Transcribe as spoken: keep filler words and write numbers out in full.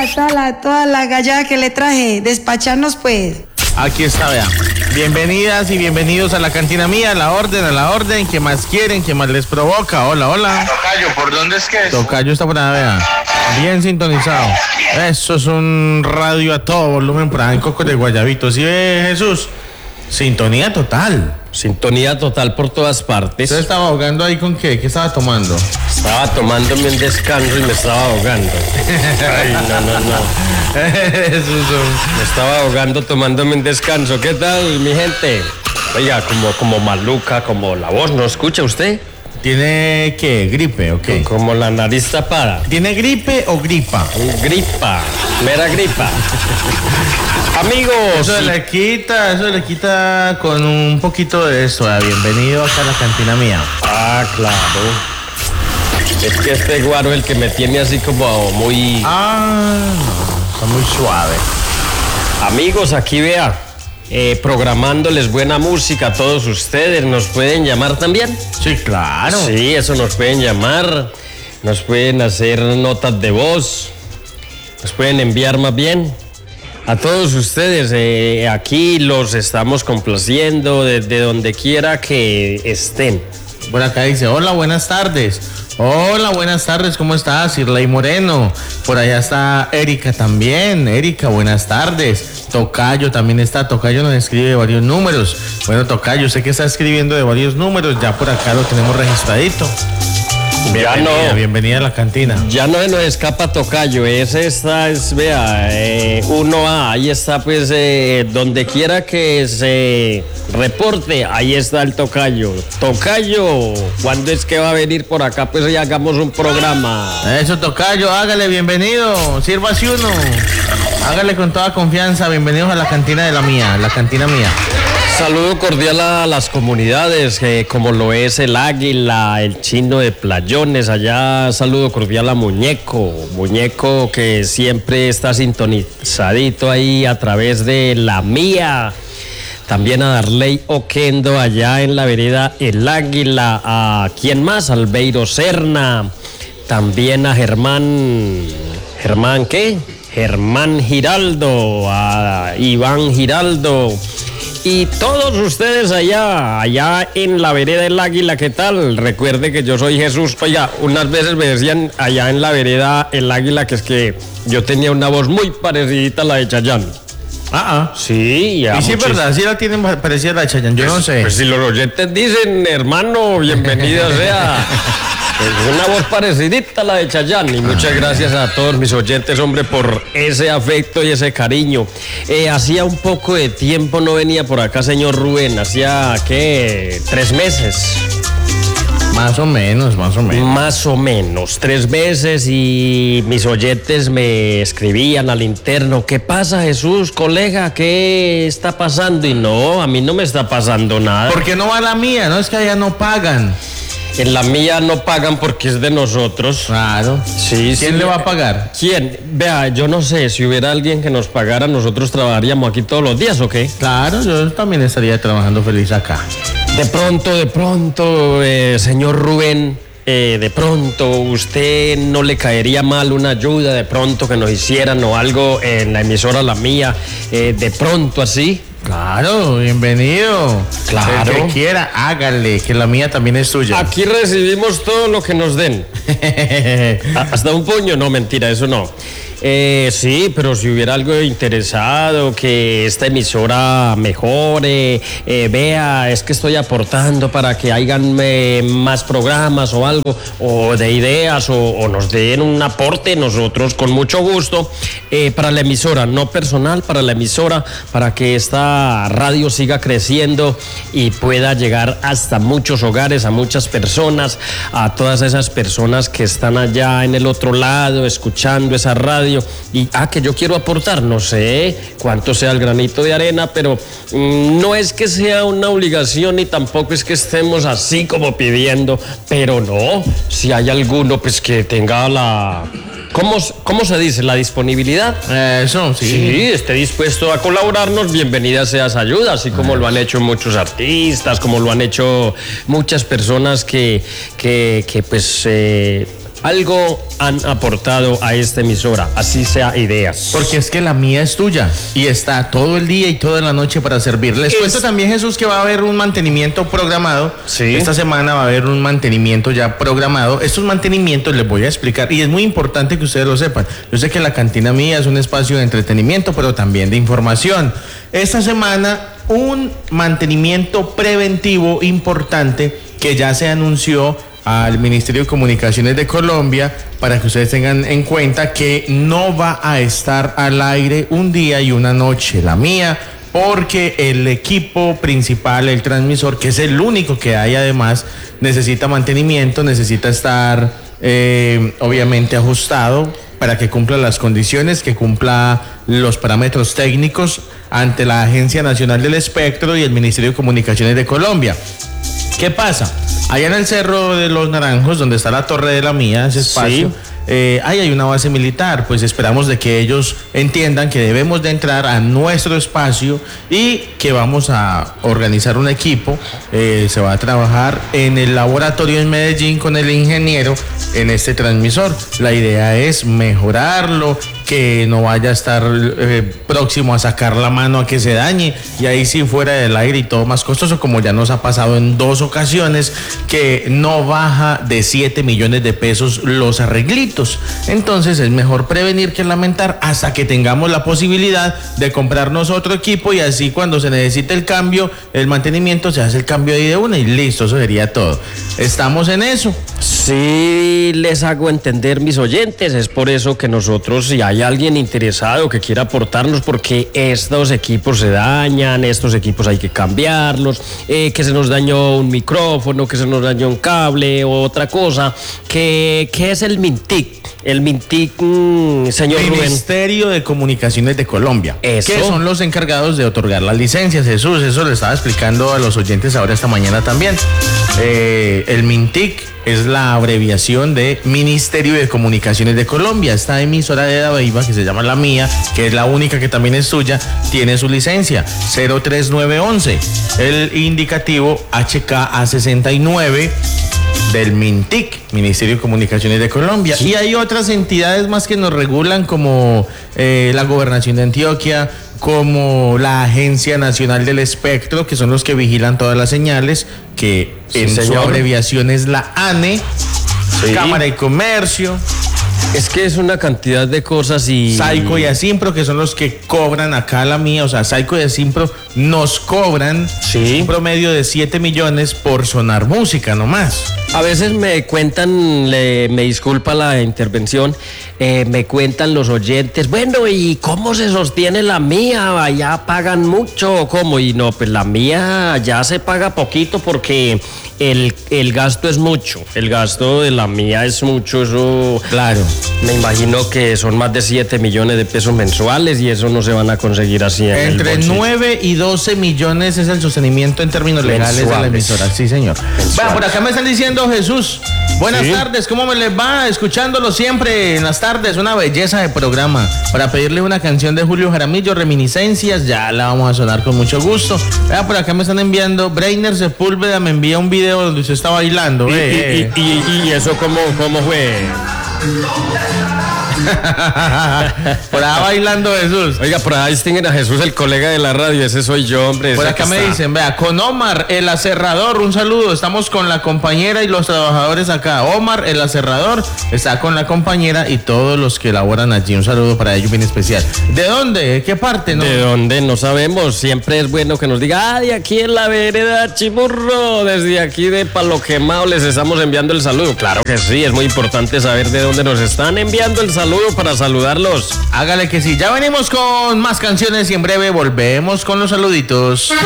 vea, toda la, toda la gallada que le traje. Despacharnos, pues. Aquí está, vea. Bienvenidas y bienvenidos a la cantina mía, a la orden, a la orden. ¿Qué más quieren? ¿Qué más les provoca? Hola, hola. Tocayo, ¿por dónde es que es? Tocayo está por allá, vea. Bien sintonizado. Eso es un radio a todo volumen por allá en Coco de Guayabito. ¿Sí ve, Jesús? Sintonía total. Sintonía total por todas partes. ¿Usted estaba ahogando ahí con qué? ¿Qué estaba tomando? Estaba tomándome un descanso y me estaba ahogando. Ay, no, no, no. Jesús. Me estaba ahogando tomándome un descanso. ¿Qué tal, mi gente? Oiga, como, como maluca, como la voz, ¿no escucha usted? ¿Tiene qué? ¿Gripe o qué? Como la nariz tapada. ¿Tiene gripe o gripa? Gripa, mera gripa. Amigos. Eso y... le quita, eso le quita con un poquito de eso. Bienvenido acá a la cantina mía. Ah, claro. Es que este guaro es el que me tiene así como muy... Ah, no, está muy suave. Amigos, aquí vea, eh, programándoles buena música a todos ustedes. ¿Nos pueden llamar también? Sí, claro. Sí, eso nos pueden llamar. Nos pueden hacer notas de voz. Nos pueden enviar más bien. A todos ustedes, eh, aquí los estamos complaciendo desde donde quiera que estén. Por acá dice, hola, buenas tardes. Hola, buenas tardes, ¿cómo estás? Irley Moreno. Por allá está Erika también. Erika, buenas tardes. Tocayo también está. Tocayo nos escribe varios números. Bueno, Tocayo, sé que está escribiendo de varios números. Ya por acá lo tenemos registradito. Ya Bienvenida, no. bienvenida a la cantina. Ya no se nos escapa Tocayo. Ese está, es, vea, eh, uno A. Ahí está, pues, eh, donde quiera que se reporte, ahí está el Tocayo. Tocayo, ¿cuándo es que va a venir por acá? Pues y hagamos un programa. Eso, Tocayo, hágale, bienvenido. Sírvase uno. Hágale con toda confianza. Bienvenidos a la cantina de la mía, la cantina mía. Saludo cordial a las comunidades, eh, como lo es el Águila, el Chino de Playones. Allá saludo cordial a Muñeco, Muñeco que siempre está sintonizadito ahí a través de la mía. También a Darley Oquendo allá en la vereda El Águila. ¿A quién más? Albeiro Serna. También a Germán. ¿Germán qué? Germán Giraldo. A Iván Giraldo. Y todos ustedes allá, allá en la vereda El Águila, ¿qué tal? Recuerde que yo soy Jesús. Oiga, unas veces me decían allá en la vereda El Águila que es que yo tenía una voz muy parecida a la de Chayanne. Ah, ah. Sí, ya. Y sí, es verdad, sí la tienen parecida a la de Chayanne, yo pues, no sé. Pues si los oyentes dicen, hermano, bienvenido sea. Es una voz parecidita a la de Chayanne. Y muchas gracias a todos mis oyentes, hombre, por ese afecto y ese cariño. Eh, hacía un poco de tiempo no venía por acá, señor Rubén. Hacía, ¿qué? Tres meses. Más o menos, más o menos. Más o menos, tres meses y mis oyentes me escribían al interno, ¿qué pasa, Jesús, colega? ¿Qué está pasando? Y no, a mí no me está pasando nada. ¿Por qué no va la mía? No es que allá no pagan. En la mía no pagan porque es de nosotros. Claro. Sí, ¿Quién sí. le va a pagar? ¿Quién? Vea, yo no sé, si hubiera alguien que nos pagara, nosotros trabajaríamos aquí todos los días, ¿o qué? Claro, yo también estaría trabajando feliz acá. De pronto, de pronto, eh, señor Rubén, eh, de pronto, ¿usted no le caería mal una ayuda de pronto que nos hicieran o algo en la emisora La Mía? Eh, de pronto así. Claro, bienvenido. Claro. El que quiera, hágale, que la mía también es suya. Aquí recibimos todo lo que nos den. Hasta un puño, no, mentira, eso no. Eh, sí, pero si hubiera algo interesado, que esta emisora mejore, eh, vea, es que estoy aportando para que hayan eh, más programas o algo, o de ideas, o, o nos den un aporte, nosotros con mucho gusto, eh, para la emisora, no personal, para la emisora, para que esta radio siga creciendo y pueda llegar hasta muchos hogares, a muchas personas, a todas esas personas que están allá en el otro lado, escuchando esa radio. Y, ah, que yo quiero aportar, no sé cuánto sea el granito de arena, pero mmm, no es que sea una obligación y tampoco es que estemos así como pidiendo, pero no, si hay alguno pues que tenga la... ¿Cómo, cómo se dice? ¿La disponibilidad? Eso, sí. Sí, esté dispuesto a colaborarnos, bienvenida sea esa ayuda, así como lo han hecho muchos artistas, como lo han hecho muchas personas que, que, que pues... Eh, algo han aportado a esta emisora, así sea ideas. Porque es que la mía es tuya y está todo el día y toda la noche para servir. Les es... cuento también, Jesús, que va a haber un mantenimiento programado. Sí. Esta semana va a haber un mantenimiento ya programado. Estos mantenimientos les voy a explicar y es muy importante que ustedes lo sepan. Yo sé que la cantina mía es un espacio de entretenimiento, pero también de información. Esta semana un mantenimiento preventivo importante que ya se anunció al Ministerio de Comunicaciones de Colombia, para que ustedes tengan en cuenta que no va a estar al aire un día y una noche la mía, porque el equipo principal, el transmisor, que es el único que hay además, necesita mantenimiento, necesita estar eh, obviamente ajustado para que cumpla las condiciones, que cumpla los parámetros técnicos ante la Agencia Nacional del Espectro y el Ministerio de Comunicaciones de Colombia. ¿Qué pasa? Allá en el Cerro de los Naranjos, donde está la torre de la mía, ese espacio, sí. eh, ahí hay una base militar. Pues esperamos de que ellos entiendan que debemos de entrar a nuestro espacio y que vamos a organizar un equipo. Eh, se va a trabajar en el laboratorio en Medellín con el ingeniero en este transmisor. La idea es mejorarlo, que no vaya a estar eh, próximo a sacar la mano a que se dañe, y ahí sí fuera del aire y todo más costoso, como ya nos ha pasado en dos ocasiones, que no baja de siete millones de pesos los arreglitos. Entonces es mejor prevenir que lamentar hasta que tengamos la posibilidad de comprarnos otro equipo, y así cuando se necesite el cambio, el mantenimiento, se hace el cambio ahí de una y listo, eso sería todo. Estamos en eso. Sí, les hago entender, mis oyentes, es por eso que nosotros, si hay alguien interesado que quiera aportarnos, porque estos equipos se dañan, estos equipos hay que cambiarlos, eh, que se nos dañó un micrófono, que se nos dañó un cable o otra cosa, que, que es el MINTIC. El MINTIC, mmm, señor Rubén. Ministerio de Comunicaciones de Colombia. Eso. Que son los encargados de otorgar las licencias. Jesús, eso le estaba explicando a los oyentes ahora esta mañana también. Eh, el MINTIC es la abreviación de Ministerio de Comunicaciones de Colombia. Esta emisora de Dabeiba, que se llama la mía, que es la única que también es suya, tiene su licencia cero tres nueve once. El indicativo H K A sesenta y nueve del MINTIC, Ministerio de Comunicaciones de Colombia. Sí. Y hay otras entidades más que nos regulan, como eh, la Gobernación de Antioquia, como la Agencia Nacional del Espectro, que son los que vigilan todas las señales, que sí, en señor. Su abreviación es la A N E, sí. Cámara de Comercio. Es que es una cantidad de cosas y... Saico y Asimpro, que son los que cobran acá la mía, o sea, Saico y Asimpro nos cobran sí. un promedio de siete millones por sonar música nomás. A veces me cuentan, le, me disculpa la intervención, eh, me cuentan los oyentes, bueno, ¿y cómo se sostiene la mía? ¿Allá pagan mucho o cómo? Y no, pues la mía ya se paga poquito porque el, el gasto es mucho, el gasto de la mía es mucho, eso... Claro. Me imagino que son más de siete millones de pesos mensuales y eso no se van a conseguir así en Entre el nueve y doce millones es el sostenimiento en términos legales mensuales. De la emisora. Sí, señor. Bueno, por acá me están diciendo, Jesús, buenas ¿Sí? tardes, ¿cómo me les va? Escuchándolo siempre en las tardes, una belleza de programa. Para pedirle una canción de Julio Jaramillo, Reminiscencias, ya la vamos a sonar con mucho gusto. Vea, por acá me están enviando, Breiner Sepúlveda me envía un video donde usted está bailando. ¿Y, eh, y, y, y, y eso cómo, cómo fue? Por allá bailando Jesús. Oiga, por allá distinguen a Jesús, el colega de la radio, ese soy yo, hombre. Por acá me está. Dicen, vea, con Omar, el aserrador, un saludo, estamos con la compañera y los trabajadores acá. Omar, el aserrador, está con la compañera y todos los que laboran allí, un saludo para ellos bien especial. ¿De dónde? ¿De qué parte? No? ¿De dónde? No sabemos, siempre es bueno que nos diga, ah, de aquí en la vereda Chimurro, desde aquí de Palo Quemado les estamos enviando el saludo. Claro que sí, es muy importante saber de dónde nos están enviando el saludo para saludarlos. Hágale que sí, ya venimos con más canciones y en breve volvemos con los saluditos.